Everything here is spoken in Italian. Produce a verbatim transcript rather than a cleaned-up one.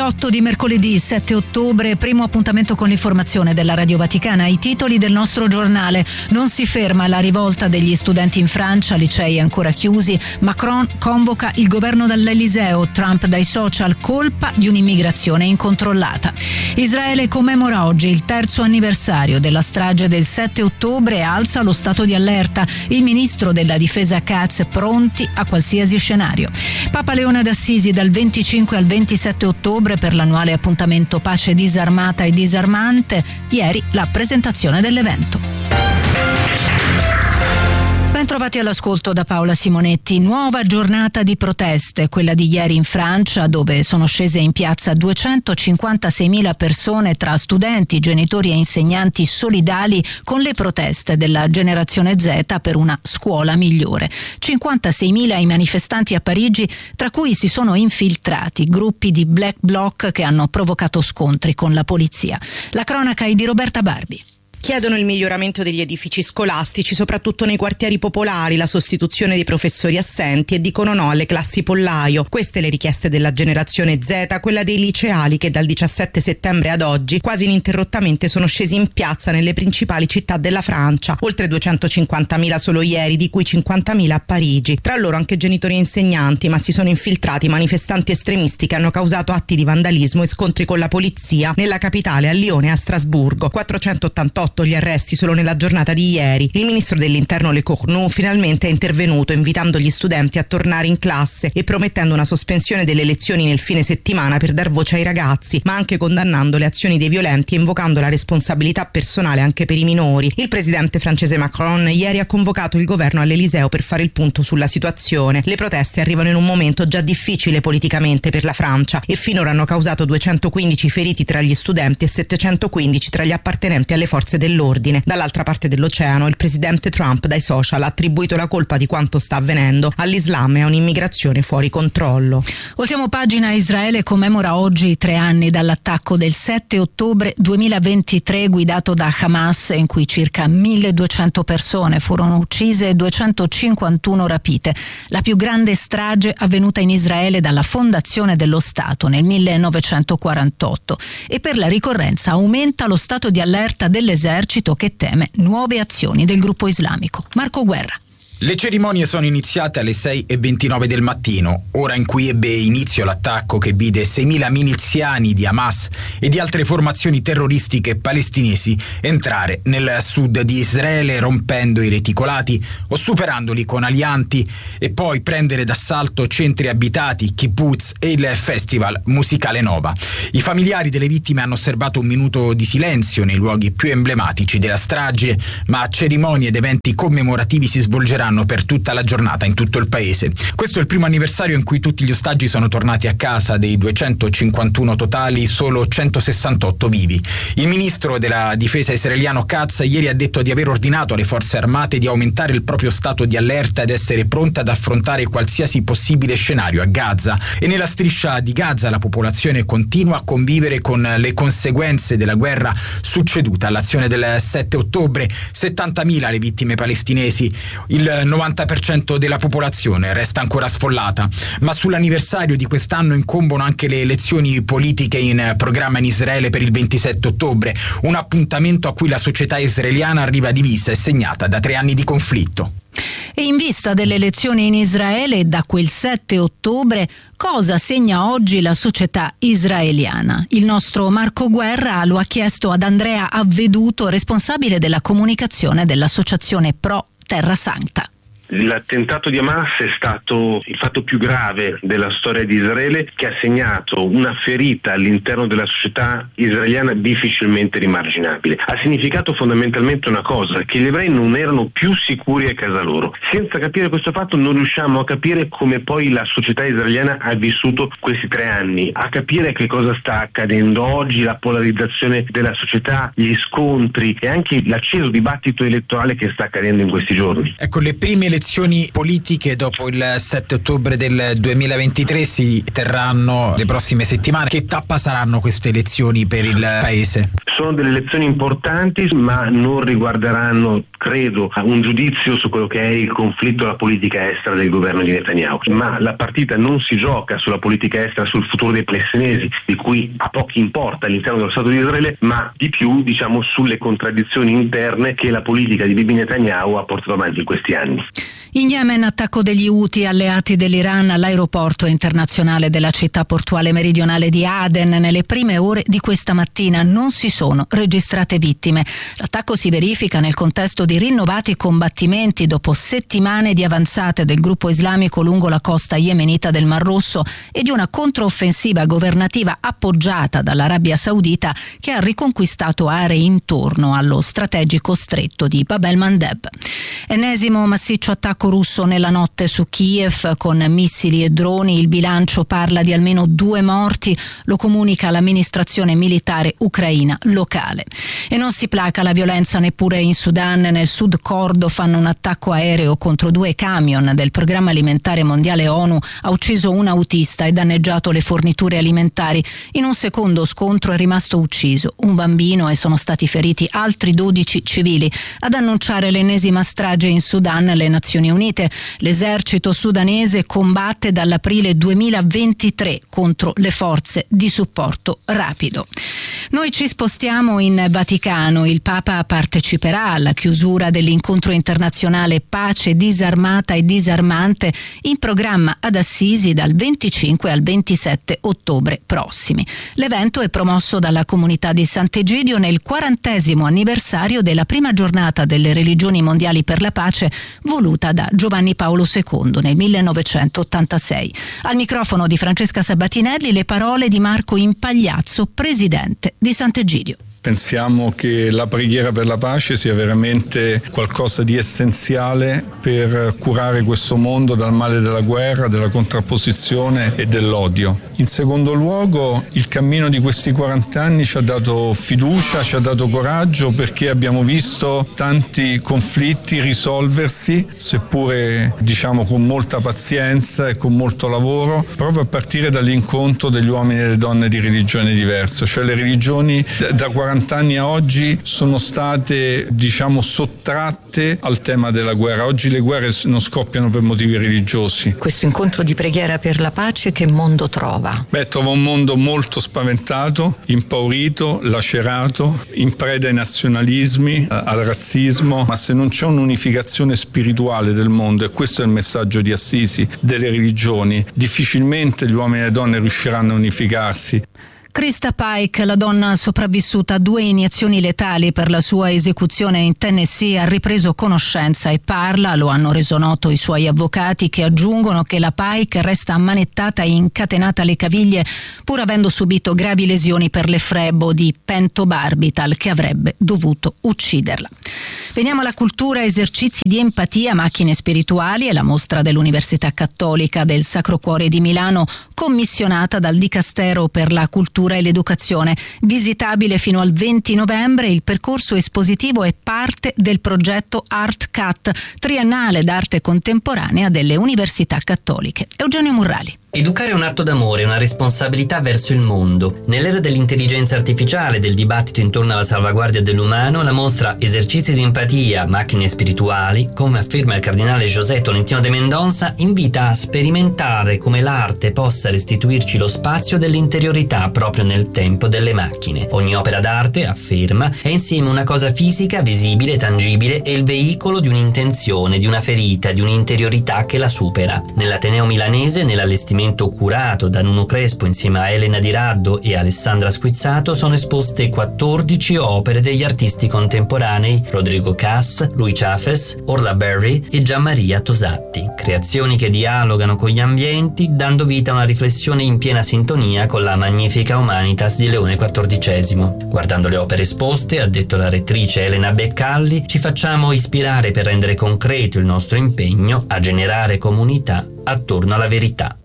otto di mercoledì sette ottobre, primo appuntamento con l'informazione della Radio Vaticana. I titoli del nostro giornale: non si ferma la rivolta degli studenti in Francia, licei ancora chiusi, Macron convoca il governo dall'Eliseo, Trump dai social, colpa di un'immigrazione incontrollata. Israele commemora oggi il terzo anniversario della strage del sette ottobre e alza lo stato di allerta. Il ministro della difesa Katz, pronti a qualsiasi scenario. Papa Leone d'Assisi dal venticinque al ventisette ottobre per l'annuale appuntamento Pace disarmata e disarmante. Ieri la presentazione dell'evento. Ben trovati all'ascolto da Paola Simonetti. Nuova giornata di proteste, quella di ieri in Francia, dove sono scese in piazza duecentocinquantaseimila persone tra studenti, genitori e insegnanti solidali con le proteste della generazione Z per una scuola migliore. cinquantaseimila i manifestanti a Parigi, tra cui si sono infiltrati gruppi di Black Bloc che hanno provocato scontri con la polizia. La cronaca è di Roberta Barbi. Chiedono il miglioramento degli edifici scolastici, soprattutto nei quartieri popolari, la sostituzione dei professori assenti e dicono no alle classi pollaio. Queste le richieste della generazione Z, quella dei liceali che dal diciassette settembre ad oggi quasi ininterrottamente sono scesi in piazza nelle principali città della Francia. Oltre duecentocinquantamila solo ieri, di cui cinquantamila a Parigi. Tra loro anche genitori e insegnanti, ma si sono infiltrati manifestanti estremisti che hanno causato atti di vandalismo e scontri con la polizia nella capitale, a Lione e a Strasburgo. quattrocentottantotto gli arresti solo nella giornata di ieri. Il ministro dell'interno Le Cornu finalmente è intervenuto invitando gli studenti a tornare in classe e promettendo una sospensione delle lezioni nel fine settimana per dar voce ai ragazzi, ma anche condannando le azioni dei violenti e invocando la responsabilità personale anche per i minori. Il presidente francese Macron ieri ha convocato il governo all'Eliseo per fare il punto sulla situazione. Le proteste arrivano in un momento già difficile politicamente per la Francia e finora hanno causato duecentoquindici feriti tra gli studenti e settecentoquindici tra gli appartenenti alle forze dell'ordine. Dall'altra parte dell'oceano il presidente Trump dai social ha attribuito la colpa di quanto sta avvenendo all'Islam e a un'immigrazione fuori controllo. Ultimo pagina: Israele commemora oggi i tre anni dall'attacco del sette ottobre duemilaventitré guidato da Hamas, in cui circa milleduecento persone furono uccise e duecentocinquantuno rapite. La più grande strage avvenuta in Israele dalla fondazione dello Stato nel millenovecentoquarantotto, e per la ricorrenza aumenta lo stato di allerta dell'esercito che teme nuove azioni del gruppo islamico. Marco Guerra. Le cerimonie sono iniziate alle sei e ventinove del mattino, ora in cui ebbe inizio l'attacco che vide seimila miliziani di Hamas e di altre formazioni terroristiche palestinesi entrare nel sud di Israele, rompendo i reticolati o superandoli con alianti, e poi prendere d'assalto centri abitati, kibbutz e il festival musicale Nova. I familiari delle vittime hanno osservato un minuto di silenzio nei luoghi più emblematici della strage, ma cerimonie ed eventi commemorativi si svolgeranno per tutta la giornata in tutto il paese. Questo è il primo anniversario in cui tutti gli ostaggi sono tornati a casa. Dei duecentocinquantuno totali, solo centosessantotto vivi. Il ministro della difesa israeliano Katz ieri ha detto di aver ordinato alle forze armate di aumentare il proprio stato di allerta ed essere pronta ad affrontare qualsiasi possibile scenario a Gaza. E nella striscia di Gaza la popolazione continua a convivere con le conseguenze della guerra succeduta all'azione del sette ottobre. settantamila le vittime palestinesi. Il novanta per cento della popolazione resta ancora sfollata, ma sull'anniversario di quest'anno incombono anche le elezioni politiche in programma in Israele per il ventisette ottobre, un appuntamento a cui la società israeliana arriva divisa e segnata da tre anni di conflitto. E in vista delle elezioni in Israele da quel sette ottobre, cosa segna oggi la società israeliana? Il nostro Marco Guerra lo ha chiesto ad Andrea Avveduto, responsabile della comunicazione dell'associazione Pro Terra Santa. L'attentato di Hamas è stato il fatto più grave della storia di Israele, che ha segnato una ferita all'interno della società israeliana difficilmente rimarginabile. Ha significato fondamentalmente una cosa: che gli ebrei non erano più sicuri a casa loro. Senza capire questo fatto non riusciamo a capire come poi la società israeliana ha vissuto questi tre anni, a capire che cosa sta accadendo oggi, la polarizzazione della società, gli scontri e anche l'acceso dibattito elettorale che sta accadendo in questi giorni. Ecco, le prime elezioni elezioni politiche dopo il sette ottobre del duemilaventitré si terranno le prossime settimane. Che tappa saranno queste elezioni per il Paese? Sono delle elezioni importanti, ma non riguarderanno, credo, un giudizio su quello che è il conflitto alla politica estera del governo di Netanyahu. Ma la partita non si gioca sulla politica estera, sul futuro dei palestinesi, di cui a pochi importa all'interno dello Stato di Israele, ma di più, diciamo, sulle contraddizioni interne che la politica di Bibi Netanyahu ha portato avanti in questi anni. In Yemen, attacco degli Houthi alleati dell'Iran all'aeroporto internazionale della città portuale meridionale di Aden. Nelle prime ore di questa mattina non si sono registrate vittime. L'attacco si verifica nel contesto di rinnovati combattimenti dopo settimane di avanzate del gruppo islamico lungo la costa yemenita del Mar Rosso e di una controffensiva governativa appoggiata dall'Arabia Saudita che ha riconquistato aree intorno allo strategico stretto di Bab el-Mandeb. Ennesimo massiccio attacco russo nella notte su Kiev con missili e droni. Il bilancio parla di almeno due morti, lo comunica l'amministrazione militare ucraina locale. E non si placa la violenza neppure in Sudan. Nel Sud Kordofan un attacco aereo contro due camion del Programma Alimentare Mondiale ONU ha ucciso un autista e danneggiato le forniture alimentari. In un secondo scontro è rimasto ucciso un bambino e sono stati feriti altri dodici civili. Ad annunciare l'ennesima strage in Sudan le Nazioni Unite. L'esercito sudanese combatte dall'aprile duemilaventitré contro le forze di supporto rapido. Noi ci spostiamo in Vaticano. Il Papa parteciperà alla chiusura dell'incontro internazionale Pace disarmata e disarmante in programma ad Assisi dal venticinque al ventisette ottobre prossimi. L'evento è promosso dalla comunità di Sant'Egidio nel quarantesimo anniversario della prima giornata delle religioni mondiali per la pace voluta da Giovanni Paolo secondo nel millenovecentottantasei. Al microfono di Francesca Sabatinelli le parole di Marco Impagliazzo, presidente di Sant'Egidio. Pensiamo che la preghiera per la pace sia veramente qualcosa di essenziale per curare questo mondo dal male della guerra, della contrapposizione e dell'odio. In secondo luogo, il cammino di questi quaranta anni ci ha dato fiducia, ci ha dato coraggio, perché abbiamo visto tanti conflitti risolversi, seppure diciamo con molta pazienza e con molto lavoro, proprio a partire dall'incontro degli uomini e delle donne di religioni diverse. Cioè le religioni da quaranta anni a oggi sono state, diciamo, sottratte al tema della guerra. Oggi le guerre non scoppiano per motivi religiosi. Questo incontro di preghiera per la pace che mondo trova? Beh, trova un mondo molto spaventato, impaurito, lacerato, in preda ai nazionalismi, al razzismo, ma se non c'è un'unificazione spirituale del mondo, e questo è il messaggio di Assisi, delle religioni, difficilmente gli uomini e le donne riusciranno a unificarsi. Krista Pike, la donna sopravvissuta a due iniezioni letali per la sua esecuzione in Tennessee, ha ripreso conoscenza e parla. Lo hanno reso noto i suoi avvocati, che aggiungono che la Pike resta ammanettata e incatenata alle caviglie pur avendo subito gravi lesioni per l'efflebo di pentobarbital che avrebbe dovuto ucciderla. Veniamo alla cultura. Esercizi di empatia, macchine spirituali e la mostra dell'Università Cattolica del Sacro Cuore di Milano, commissionata dal Dicastero per la Cultura e l'Educazione. Visitabile fino al venti novembre, il percorso espositivo è parte del progetto Art Cat, triennale d'arte contemporanea delle università cattoliche. Eugenio Murrali. Educare è un atto d'amore, una responsabilità verso il mondo. Nell'era dell'intelligenza artificiale e del dibattito intorno alla salvaguardia dell'umano, la mostra Esercizi di empatia, macchine spirituali, come afferma il cardinale José Tolentino de Mendonça, invita a sperimentare come l'arte possa restituirci lo spazio dell'interiorità proprio nel tempo delle macchine. Ogni opera d'arte, afferma, è insieme una cosa fisica, visibile, tangibile e il veicolo di un'intenzione, di una ferita, di un'interiorità che la supera. Nell'Ateneo milanese, nell'allestimento curato da Nuno Crespo insieme a Elena Di Raddo e Alessandra Squizzato, sono esposte quattordici opere degli artisti contemporanei Rodrigo Cass, Louis Chafes, Orla Berry e Gianmaria Tosatti. Creazioni che dialogano con gli ambienti, dando vita a una riflessione in piena sintonia con la Magnifica Humanitas di Leone quattordicesimo. Guardando le opere esposte, ha detto la rettrice Elena Beccalli, ci facciamo ispirare per rendere concreto il nostro impegno a generare comunità attorno alla verità.